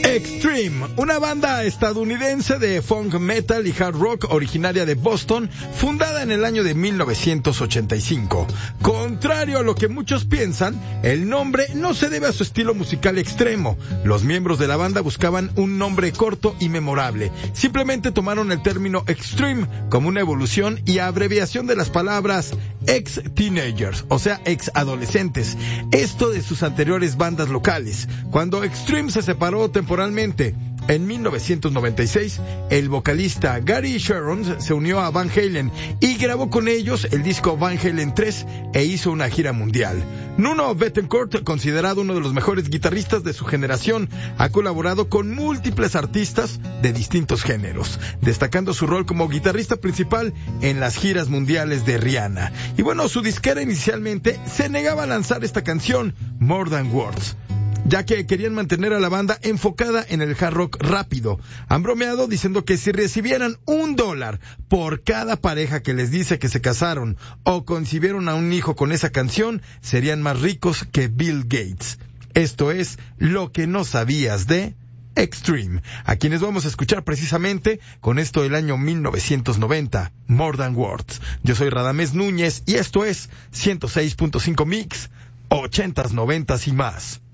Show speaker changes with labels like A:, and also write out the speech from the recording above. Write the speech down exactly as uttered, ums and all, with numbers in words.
A: Extreme, una banda estadounidense de funk metal y hard rock originaria de Boston, fundada en el año de mil novecientos ochenta y cinco. Contrario a lo que muchos piensan, el nombre no se debe a su estilo musical extremo. Los miembros de la banda buscaban un nombre corto y memorable. Simplemente tomaron el término Extreme como una evolución y abreviación de las palabras ex-teenagers, o sea, ex-adolescentes. Esto de sus anteriores bandas locales. Cuando Extreme se separó temporalmente en mil novecientos noventa y seis, el vocalista Gary Sharon se unió a Van Halen y grabó con ellos el disco Van Halen tres e hizo una gira mundial. Nuno Bettencourt, considerado uno de los mejores guitarristas de su generación, ha colaborado con múltiples artistas de distintos géneros, destacando su rol como guitarrista principal en las giras mundiales de Rihanna. Y bueno, su disquera inicialmente se negaba a lanzar esta canción, More Than Words, ya que querían mantener a la banda enfocada en el hard rock rápido. Han bromeado diciendo que si recibieran un dólar por cada pareja que les dice que se casaron o concibieron a un hijo con esa canción, serían más ricos que Bill Gates. Esto es lo que no sabías de Extreme, a quienes vamos a escuchar precisamente con esto del año mil novecientos noventa, More Than Words. Yo soy Radamés Núñez y esto es ciento seis punto cinco Mix, ochentas, noventas y más.